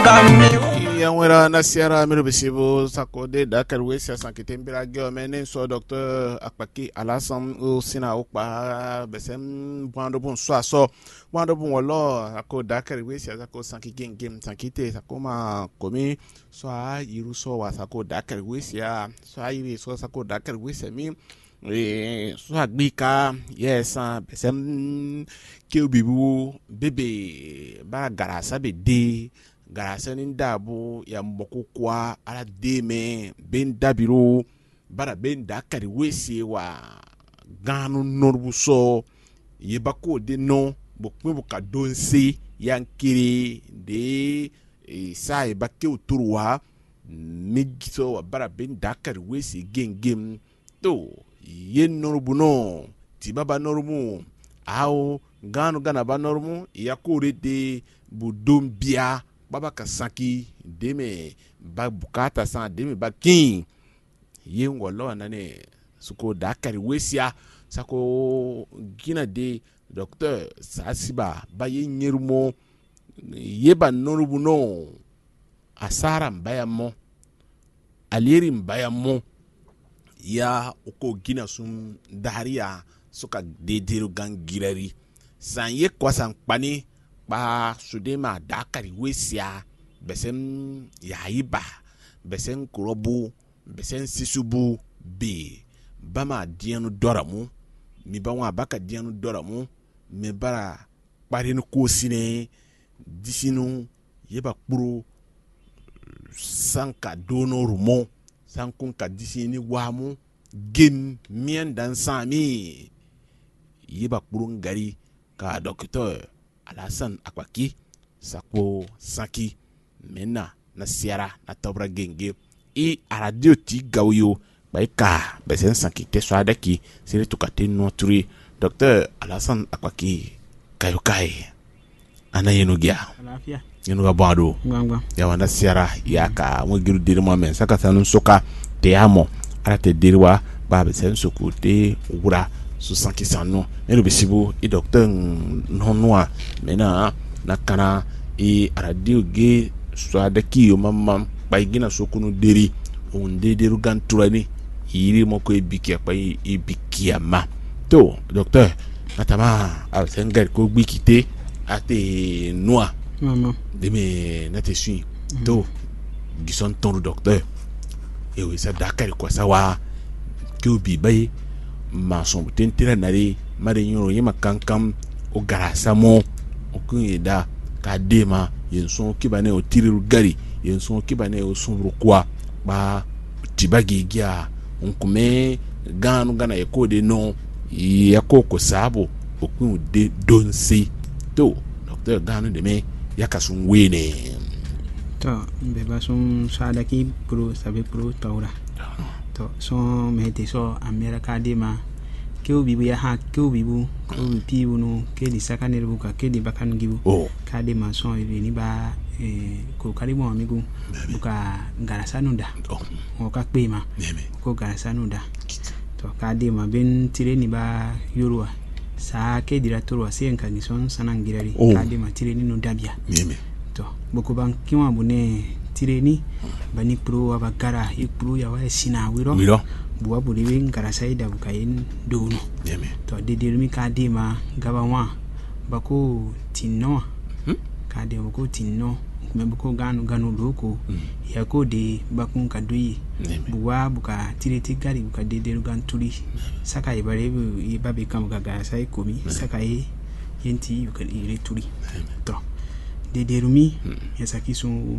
Yawera na siara miru bisibu sakode dakar wesi sankitembira geomene so docteur Akpaki Alassane o sina okpa besem bwando bon so bwando bon wolo ako dakar wesi sako sankigem sankite sakoma komi so a yiru so wa sako dakar wesi so a yiri so sako dakar wesi mi so agbika yes besem keubibu bebe ba garasa be de garasa ni dabu ya mboko kwa ala deme ben dabiro bara ben dakari wesi wa ganu norbu so yebako de no bokwe buka donse yankiri de sa yebake uturuwa migiso wa bara ben dakari wesi gengem to yen norbu no tibaba normu ao ganu gana ba normu yakore de budum bia baba kasaki deme ba bukata san deme ba kin yen wolo nane suko dakari wesia sako gina de docteur Sasiba ba yen nyermo yeba norubu no asara mbaya mo alieri mbaya mo ya uko gina sum daria suka dediru gangirari san ye kwasan pani ba sudema dakari wesia besen yaiba besen kurobu besen sisubu be bama dianu doramu mi bawa baka dianu doramu me bara parinu kosine disinu yeba kpuru sanka donorumo sankun ka disini wamu gem mien dan sami yeba kpuru ngari ka docteur Alassane Akpaki sako saki mena na siara na tobra genge a radio ti gawyo baika besen sanki te so adaki sire tukate noturi docteur Alassane Akpaki kayokai ana yenugia alafia yenuga bado ngangba ya wana siara yaka mo giru dirmo men saka sanu soka te amo ara te dirwa ba besen soku te wura su sanki sanu nero bisibu i docteur nonwa mena na kana i radio ge so adaki yo mamam baigina sokunu deri onde deru ganturani yiri moko ebiki apa ebiki ama to docteur natama al sengar ko gbikite ate noa mama deme nate sui to gison ton docteur e we sa dakari ko sawa ko bi bay ma son tentira nari mari nyoro yima kankam o garasa mo o kuida ka dema yenson kibane o tiriru gari yenson kibane o sunru kwa ba tibagi gia onkume ganu gana ekode no yakoko sabo o kun de donse to docteur ganu de me yakasun wene to be basun sadaki pro sabe pro taura to so mete so America dema ke obibu ya ha ke obibu ko pibu no ke di sakane ruka ke di bakan gibu ka de ma so ni ba ko karimu amigu buka garasa nunda o ka pe ma ko garasa nunda to ka de ma ben tire ni ba yorwa sa ke director wa sen kan son sanangirari ka de ma tire ni no dabia to boko ban kiwa bune tire ni bani pro wa bagara ikpro ya wa sina wiro buwa buri win garasa ida bukayin dono to de mi ka de ma gabanwa bako tinno ka de bako tinno me bako ganu loko ya ko de bakun ka doyi buwa buka tireti gari buka de ganturi saka ibare ibabe kam ga garasa ikomi saka yenti yuka ile turi to de mi ya saki sun